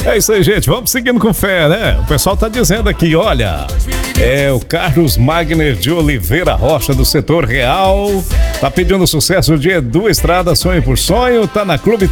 É isso aí, gente. Vamos seguindo com fé, né? O pessoal tá dizendo aqui, olha. O Carlos Magner de Oliveira Rocha, do Setor Real. Tá pedindo sucesso de Edu Estrada, Sonho por Sonho. Tá na Clube